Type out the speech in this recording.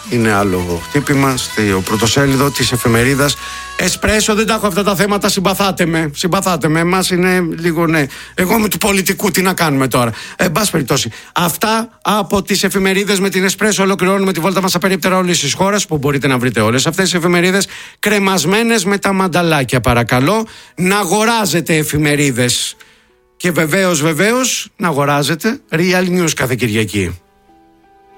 είναι άλλο χτύπημα στο πρωτοσέλιδο της εφημερίδας Εσπρέσο. Δεν τα έχω αυτά τα θέματα, συμπαθάτε με. Εμάς είναι λίγο, ναι. Εγώ με του πολιτικού, τι να κάνουμε τώρα. Εν πάση περιπτώσει, αυτά από τις εφημερίδες με την Εσπρέσο. Ολοκληρώνουμε τη βόλτα μας στα περίπτερα όλης της χώρας, που μπορείτε να βρείτε όλες αυτές τις εφημερίδες κρεμασμένες με τα μανταλάκια. Παρακαλώ να αγοράζετε εφημερίδες. Και βεβαίως να αγοράζετε Real News κάθε Κυριακή.